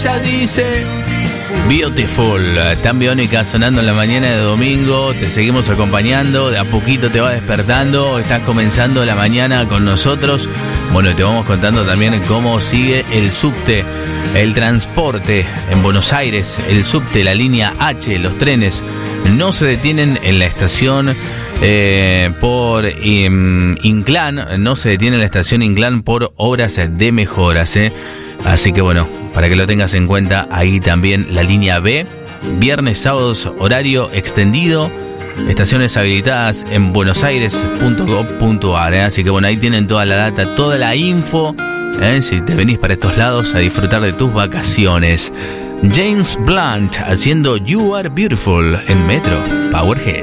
Ya dice Beautiful, tan biónica sonando en la mañana de domingo. Te seguimos acompañando, de a poquito te va despertando. Estás comenzando la mañana con nosotros. Bueno, te vamos contando también cómo sigue el subte, el transporte en Buenos Aires. El subte, la línea H, los trenes no se detienen en la estación por Inclán. No se detiene en la estación Inclán por obras de mejoras, Así que bueno, para que lo tengas en cuenta, ahí también la línea B, viernes, sábados, horario extendido, estaciones habilitadas en buenosaires.gov.ar, Así que bueno, ahí tienen toda la data, toda la info, si te venís para estos lados a disfrutar de tus vacaciones. James Blunt haciendo You Are Beautiful en Metro Powerhead.